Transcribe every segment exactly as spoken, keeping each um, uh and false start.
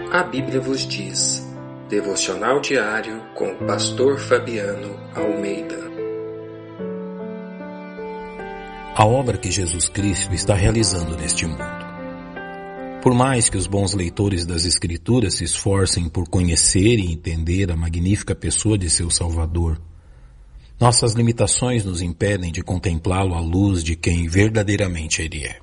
A Bíblia vos diz. Devocional diário com o pastor Fabiano Almeida. A obra que Jesus Cristo está realizando neste mundo. Por mais que os bons leitores das Escrituras se esforcem por conhecer e entender a magnífica pessoa de seu Salvador, nossas limitações nos impedem de contemplá-lo à luz de quem verdadeiramente ele é.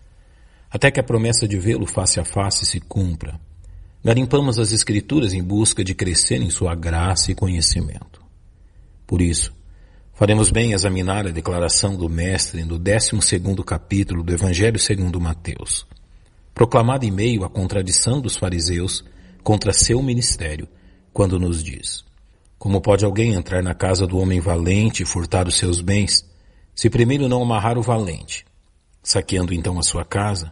Até que a promessa de vê-lo face a face se cumpra, garimpamos as Escrituras em busca de crescer em sua graça e conhecimento. Por isso, faremos bem examinar a declaração do Mestre no décimo segundo capítulo do Evangelho segundo Mateus, proclamada em meio à contradição dos fariseus contra seu ministério, quando nos diz: como pode alguém entrar na casa do homem valente e furtar os seus bens, se primeiro não amarrar o valente, saqueando então a sua casa?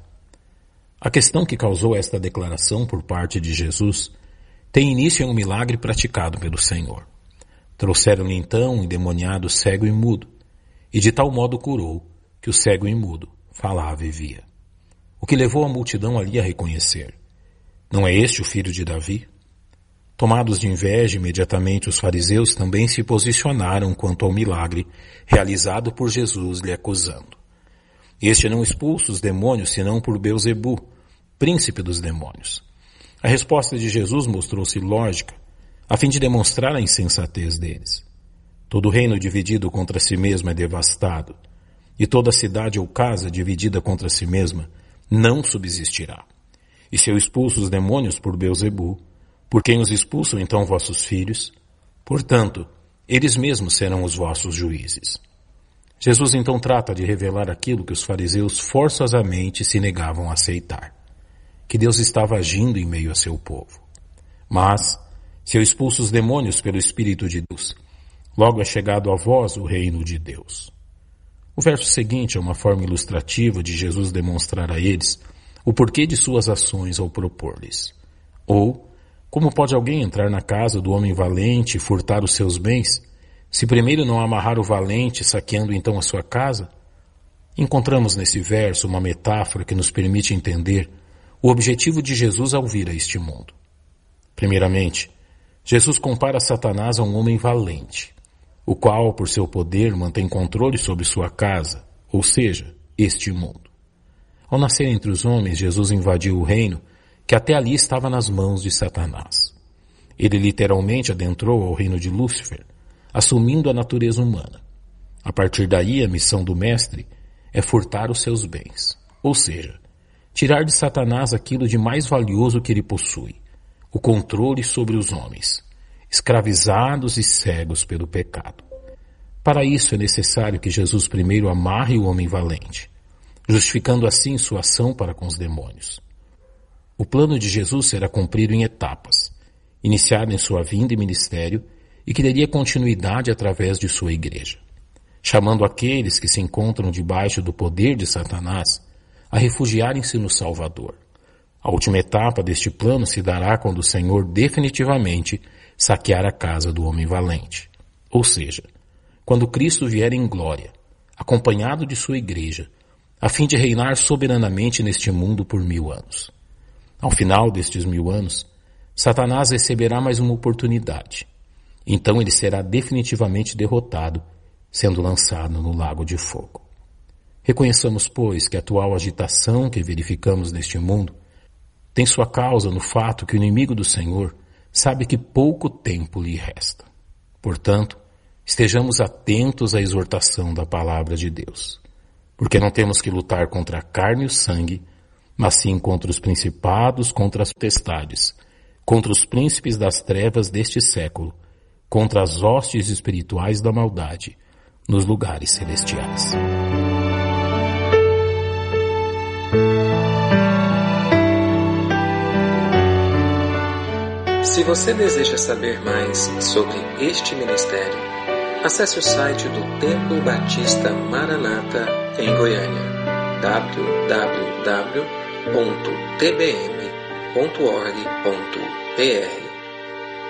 A questão que causou esta declaração por parte de Jesus tem início em um milagre praticado pelo Senhor. Trouxeram-lhe então um endemoniado cego e mudo, e de tal modo curou que o cego e mudo falava e via. O que levou a multidão ali a reconhecer: não é este o filho de Davi? Tomados de inveja, imediatamente os fariseus também se posicionaram quanto ao milagre realizado por Jesus, lhe acusando. Este não expulsa os demônios, senão por Belzebu, príncipe dos demônios. A resposta de Jesus mostrou-se lógica, a fim de demonstrar a insensatez deles. Todo reino dividido contra si mesmo é devastado, e toda cidade ou casa dividida contra si mesma não subsistirá. E se eu expulso os demônios por Belzebu, por quem os expulsam então vossos filhos? Portanto, eles mesmos serão os vossos juízes. Jesus então trata de revelar aquilo que os fariseus forçosamente se negavam a aceitar, que Deus estava agindo em meio a seu povo. Mas, se eu expulso os demônios pelo Espírito de Deus, logo é chegado a vós o reino de Deus. O verso seguinte é uma forma ilustrativa de Jesus demonstrar a eles o porquê de suas ações ao propor-lhes. Ou, como pode alguém entrar na casa do homem valente e furtar os seus bens, se primeiro não amarrar o valente, saqueando então a sua casa? Encontramos nesse verso uma metáfora que nos permite entender o objetivo de Jesus ao vir a este mundo. Primeiramente, Jesus compara Satanás a um homem valente, o qual, por seu poder, mantém controle sobre sua casa, ou seja, este mundo. Ao nascer entre os homens, Jesus invadiu o reino que até ali estava nas mãos de Satanás. Ele literalmente adentrou ao reino de Lúcifer, assumindo a natureza humana. A partir daí, a missão do Mestre é furtar os seus bens, ou seja, tirar de Satanás aquilo de mais valioso que ele possui, o controle sobre os homens, escravizados e cegos pelo pecado. Para isso é necessário que Jesus primeiro amarre o homem valente, justificando assim sua ação para com os demônios. O plano de Jesus será cumprido em etapas, iniciado em sua vinda e ministério, e que daria continuidade através de sua igreja, chamando aqueles que se encontram debaixo do poder de Satanás a refugiarem-se no Salvador. A última etapa deste plano se dará quando o Senhor definitivamente saquear a casa do homem valente, ou seja, quando Cristo vier em glória, acompanhado de sua igreja, a fim de reinar soberanamente neste mundo por mil anos. Ao final destes mil anos, Satanás receberá mais uma oportunidade. Então ele será definitivamente derrotado, sendo lançado no lago de fogo. Reconheçamos, pois, que a atual agitação que verificamos neste mundo tem sua causa no fato que o inimigo do Senhor sabe que pouco tempo lhe resta. Portanto, estejamos atentos à exortação da palavra de Deus, porque não temos que lutar contra a carne e o sangue, mas sim contra os principados, contra as potestades, contra os príncipes das trevas deste século, contra as hostes espirituais da maldade nos lugares celestiais. Se você deseja saber mais sobre este ministério, acesse o site do Templo Batista Maranata em Goiânia, w w w ponto t b m ponto org ponto b r.